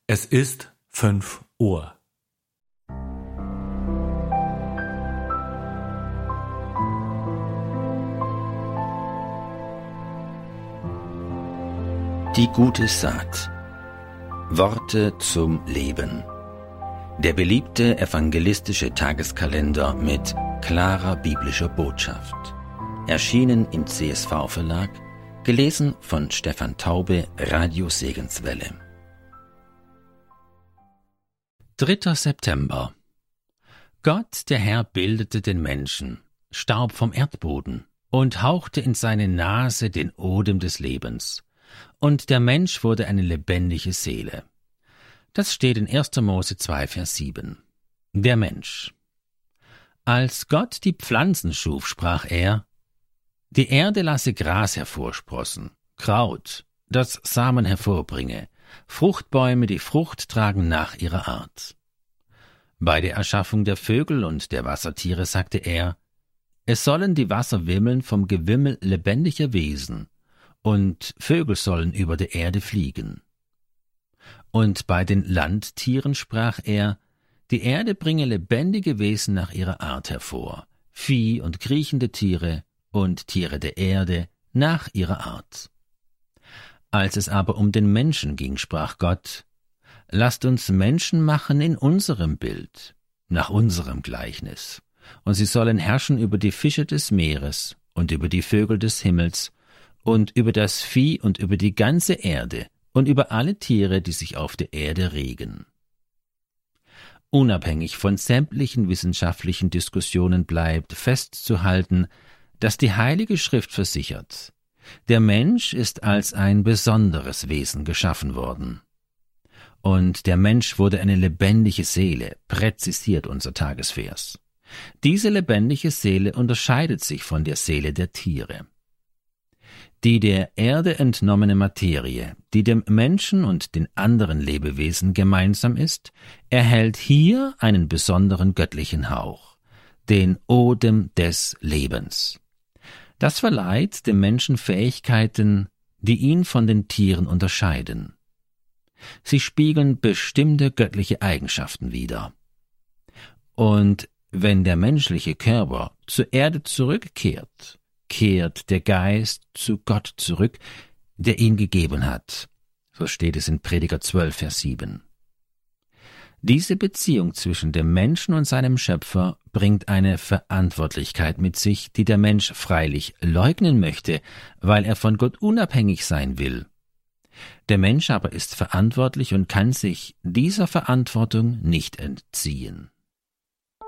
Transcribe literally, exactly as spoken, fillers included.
Es ist fünf Uhr. Die gute Saat. Worte zum Leben. Der beliebte evangelistische Tageskalender mit klarer biblischer Botschaft. Erschienen im C S V-Verlag, gelesen von Stefan Taube, Radio Segenswelle. dritter September. Gott, der Herr, bildete den Menschen, Staub vom Erdboden, und hauchte in seine Nase den Odem des Lebens. Und der Mensch wurde eine lebendige Seele. Das steht in erster Mose zwei, Vers sieben. Der Mensch. Als Gott die Pflanzen schuf, sprach er: Die Erde lasse Gras hervorsprossen, Kraut, das Samen hervorbringe, Fruchtbäume, die Frucht tragen nach ihrer Art. Bei der Erschaffung der Vögel und der Wassertiere sagte er: Es sollen die Wasser wimmeln vom Gewimmel lebendiger Wesen, und Vögel sollen über der Erde fliegen. Und bei den Landtieren sprach er: Die Erde bringe lebendige Wesen nach ihrer Art hervor, Vieh und kriechende Tiere und Tiere der Erde nach ihrer Art. Als es aber um den Menschen ging, sprach Gott: Lasst uns Menschen machen in unserem Bild, nach unserem Gleichnis, und sie sollen herrschen über die Fische des Meeres und über die Vögel des Himmels und über das Vieh und über die ganze Erde und über alle Tiere, die sich auf der Erde regen. Unabhängig von sämtlichen wissenschaftlichen Diskussionen bleibt festzuhalten, dass die Heilige Schrift versichert: Der Mensch ist als ein besonderes Wesen geschaffen worden. Und der Mensch wurde eine lebendige Seele, präzisiert unser Tagesvers. Diese lebendige Seele unterscheidet sich von der Seele der Tiere. Die der Erde entnommene Materie, die dem Menschen und den anderen Lebewesen gemeinsam ist, erhält hier einen besonderen göttlichen Hauch, den Odem des Lebens. Das verleiht dem Menschen Fähigkeiten, die ihn von den Tieren unterscheiden. Sie spiegeln bestimmte göttliche Eigenschaften wider. Und wenn der menschliche Körper zur Erde zurückkehrt, kehrt der Geist zu Gott zurück, der ihn gegeben hat. So steht es in Prediger zwölf, Vers sieben. Diese Beziehung zwischen dem Menschen und seinem Schöpfer bringt eine Verantwortlichkeit mit sich, die der Mensch freilich leugnen möchte, weil er von Gott unabhängig sein will. Der Mensch aber ist verantwortlich und kann sich dieser Verantwortung nicht entziehen.